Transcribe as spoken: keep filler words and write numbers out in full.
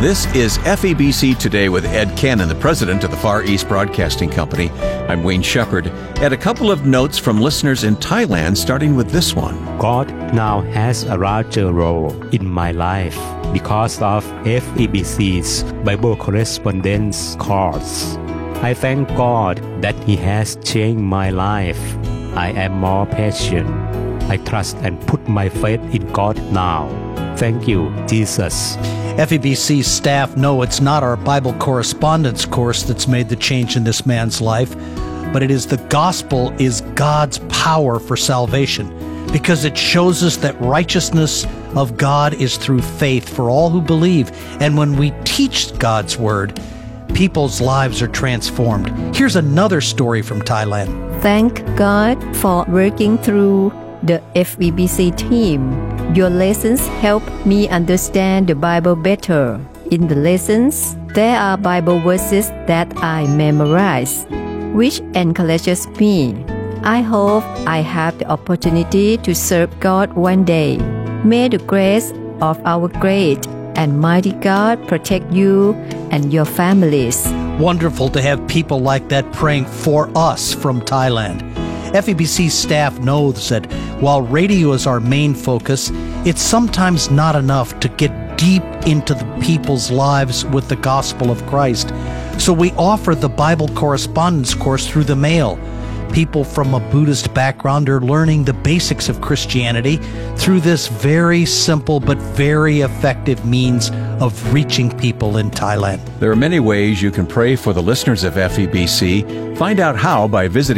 This is F E B C Today with Ed Cannon, the president of the Far East Broadcasting Company. I'm Wayne Shepherd. And a couple of notes from listeners in Thailand, starting with this one. God now has a larger role in my life because of F E B C's Bible Correspondence course. I thank God that He has changed my life. I am more patient. I trust and put my faith in God now. Thank you, Jesus. F E B C staff know it's not our Bible correspondence course that's made the change in this man's life, but it is the gospel is God's power for salvation, because it shows us that righteousness of God is through faith for all who believe. And when we teach God's word, people's lives are transformed. Here's another story from Thailand. Thank God for working through the F E B C team. Your lessons help me understand the Bible better. In the lessons, there are Bible verses that I memorize, which encourages me. I hope I have the opportunity to serve God one day. May the grace of our great and mighty God protect you and your families. Wonderful to have people like that praying for us from Thailand. F E B C staff knows that while radio is our main focus, it's sometimes not enough to get deep into the people's lives with the gospel of Christ. So we offer the Bible correspondence course through the mail. People from a Buddhist background are learning the basics of Christianity through this very simple but very effective means of reaching people in Thailand. There are many ways you can pray for the listeners of F E B C. Find out how by visiting